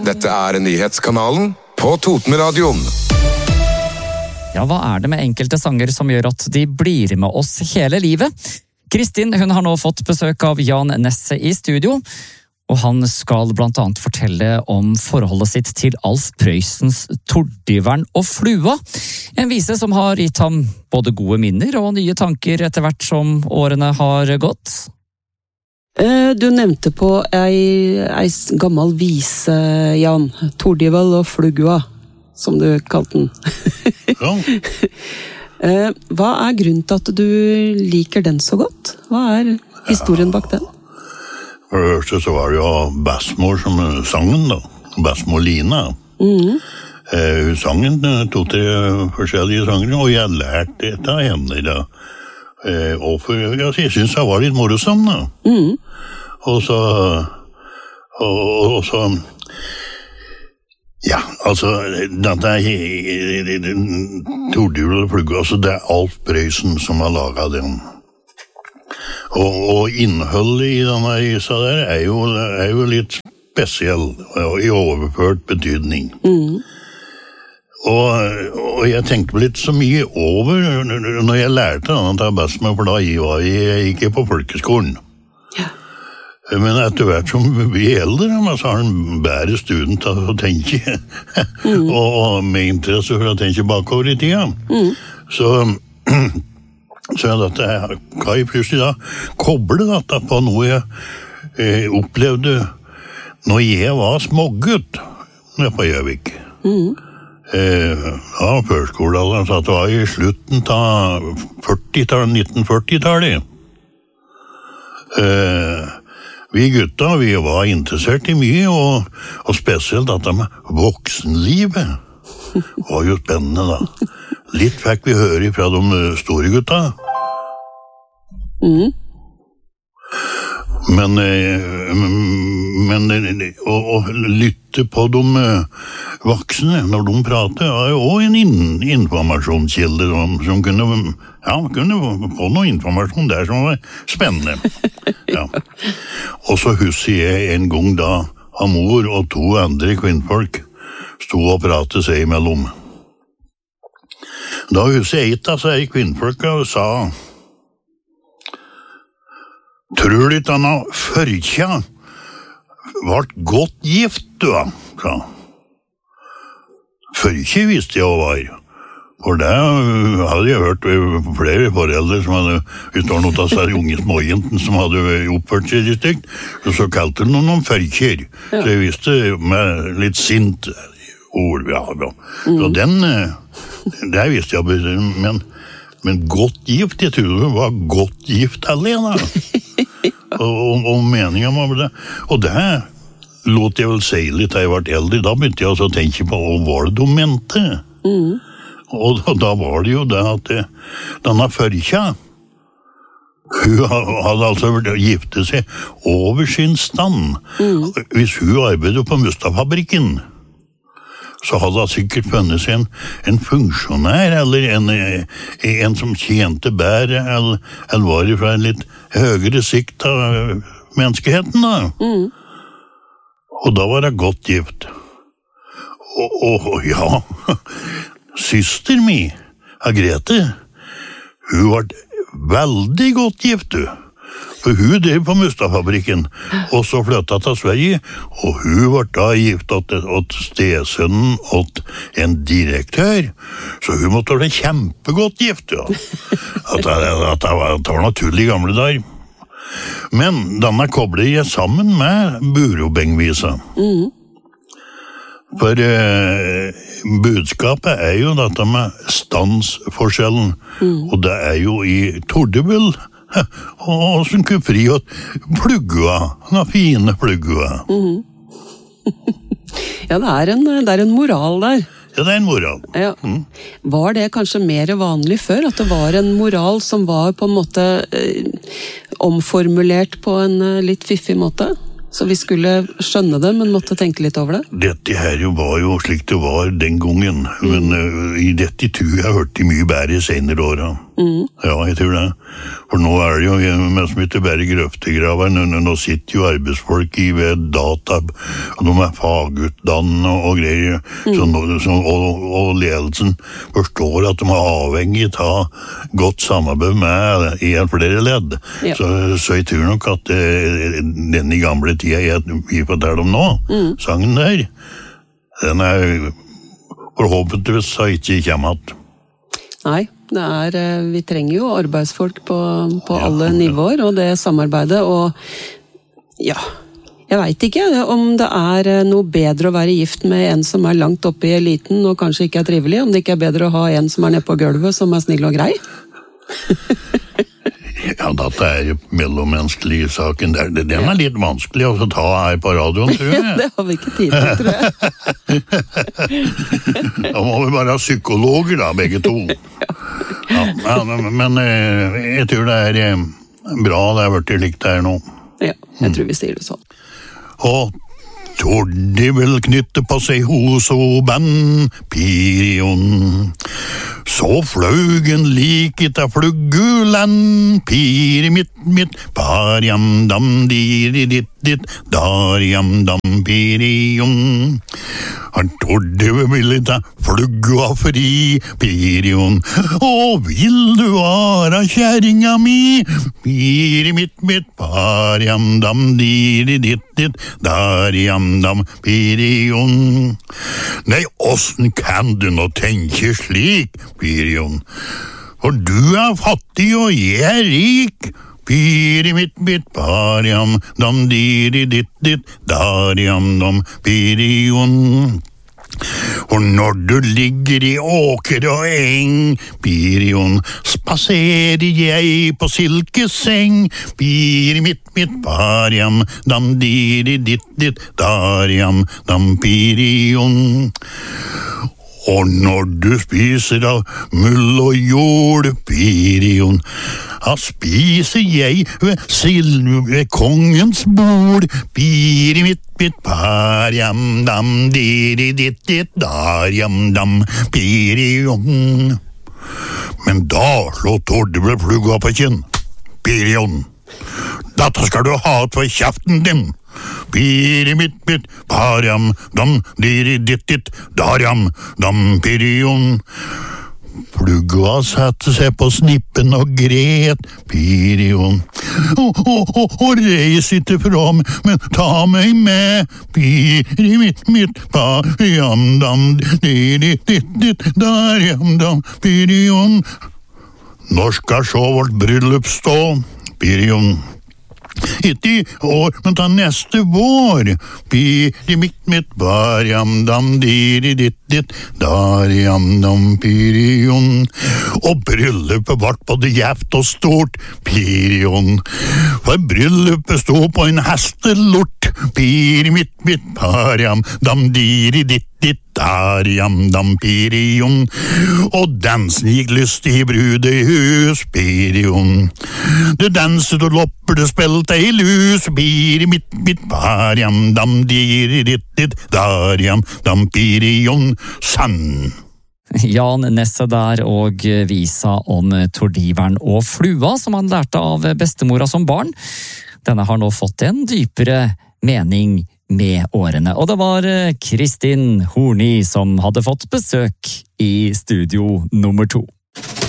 Dette nyhetskanalen på Totenradioen. Ja, hva det med enkelte sanger som gjør at de blir med oss hele livet? Kristin, hun har nå fått besøk av Jan Nesse i studio, og han skal blant annet fortelle om forholdet sitt til Alf Prøysens Tordiveren og Flua. En vise som har gitt ham både gode minner og nye tanker etter hvert som årene har gått. Du nevnte på ei gammel vise, Jan. Tordivel og Flugua, som du kalte den. Ja. Hva grunnen til at du liker den så godt? Hva historien bak den? For det første så var det jo Bessmor som sang den da. Bessmor Lina. Hun sang den 2-3 forskjellige sanger, og jeg lærte det av henne da. Og for, jeg synes det var litt morsom da. Og så ja, altså dette Tordivel og Flugga, altså det Alf Prøysen som har laget den. Og innholdet i denne visa der jo litt spesiell, i overført betydning. Og jeg tenkte litt så mye over når jeg lærte denne til Bessmor, for da jeg gikk på folkeskolen. Men etter hvert som vi blir eldre, så har en bedre stund til å tenke, og med interesse for å tenke bakover i tida. Så dette kan jeg plutselig da koble dette på noe jeg opplevde når jeg var smågutt nede på Gjøvik. Ja, førskolealderen, så det var i slutten av 1940-tallet. Vi gutta, vi var interessert i mye, og spesielt dette med voksenlivet var jo spennende da. Litt fikk vi høre fra de store gutta. Men å lytte på de voksne når de prater var jo også en informasjonskilde som kunne få noe informasjon der som var spennende. Ja. Og så husker jeg en gang da mor og 2 andre kvinnfolk stod og pratet seg imellom. Da husker jeg et av seg kvinnfolka og sa: «Tror du ikke han Førkja vart godt gift, du da?» sa. Førkje visste jeg hva var. For det hadde jeg hørt flere foreldre som hadde, hvis det var noen av seg unge småjenten som hadde oppført seg i stygt, så kalte de noen Førkjer. Så jeg visste med litt sint ord. Ja. Så det visste jeg, men godt gift, jeg trodde det var godt gift alene. Og meningen var det. Og det lot jeg vel si litt da jeg ble eldre. Da begynte jeg også å tenke på hva var det de mente. Og da var det jo det at denne Førkja, hun hadde altså giftet seg over sin stand. Hvis hun arbeidet på Mustadfabrikken, så hadde hun sikkert funnet seg en funksjonær, eller en som tjente bedre, eller var det fra en litt høyere sikt av menneskeheten da. Og da var det godt gift. Og ja, syster mi, Grete, hun var veldig godt gift, du. For hun drev på Mustadfabrikken, og så flyttet til Sverige, og hun var da gift åt stesønnen åt en direktør, så hun måtte være kjempegodt gift, ja. At det var naturlig gamle der. Men denne kobler jeg sammen med Burobengvisa. For budskapet jo dette med standsforskjellen, og det jo i Tordivel, og som kupri og Flugga, den fine Flugga. Ja, det en moral der. Ja, det en moral. Ja. Var det kanskje mer vanlig før, at det var en moral som var på en måte omformulert på en litt fiffig måte? Så vi skulle skjønne det, men måtte tenke litt over det? Dette her var jo slik det var den gangen, men i dette tror jeg hørte mye bedre senere åra. Ja, jeg tror det. For nå det jo mest mye bare grøftegraver. Nå sitter jo arbeidsfolk i ved data, og de fagutdannet og greier. Og ledelsen forstår at de avhengig av godt samarbeid med en flere ledd. Ja. Så jeg tror nok at denne gamle tida vi forteller om nå, sangen der, den forhåpentligvis ikke kommer att. Nei, vi trenger jo arbeidsfolk på alle nivåer, og det samarbeidet, og ja, jeg vet ikke om det noe bedre å være gift med en som langt oppe i eliten og kanskje ikke trivelig, om det ikke bedre å ha en som nede på gulvet som snill og grei. Ja, dette jo mellommenneskelig saken der. Den litt vanskelig å ta her på radioen, tror jeg. Det har vi ikke tid til, tror jeg. Da må vi bare ha psykologer da, begge to. Ja, men jeg tror det bra, det vært likt her nå. Ja, jeg tror vi sier det sånn. Og Tordi vil knytte på seg hos og band Pirion. Så fløg en lik etter flugguland, Piri mitt, parjam dam diri ditt, darjam dam Pirion. Han Tordi ville ta fluggua fri, Pirion. Å, vil du være kjæringa mi? Piri mitt, parjam dam diri ditt, darjam dam Pirion. Nei, åssen kan du nå tenke slik, Pirion? For du fattig og jeg rik. Piri mitt, parjam dam diri ditt, darjam dam Pirion. Og når du ligger i åker og eng, Pirion, spaserer jeg på silkeseng. Piri mitt, parjam dam diri ditt, darjam dam Pirion. Og når du spiser av mull og jord, Pirion, spiser jeg ved kongens bord. Piri mitt, parjam dam diri ditt, darjam dam Pirion. Men da slår Tordeble flugga på kinn. Pirion, dette skal du ha for kjeften din. Piri mitt, parjam dam diri ditt, darjam dam Pirion. Flugga satte seg på snippen og gret, Pirion. Og reis ikke fra meg, men ta meg med. Piri mitt, parjam dam diri ditt, darjam dam Pirion. Når skal så vårt bryllup stå, Pirion? Ikke i år, men ta neste vår. Piri mitt, parjam dam diri ditt, darjam dam Pirion. Og bryllupet vart både gjevt og stort, Pirion. For bryllupet stod på en hestelort. Piri mitt, parjam dam diri ditt, darjam dam Pirion. Og dansen gikk lystig i brudehus, Pirion. Det danset og lopper, det spilte i lus, Piri mitt, parjam dam diri ditt, darjam dam Pirion. Sann. Jan Nesse der og visa om tordiveren og flua som han lærte av bestemora som barn. Denne har nå fått en dypere mening med årene, og det var Kristin Horni som hadde fått besøk i studio nummer 2.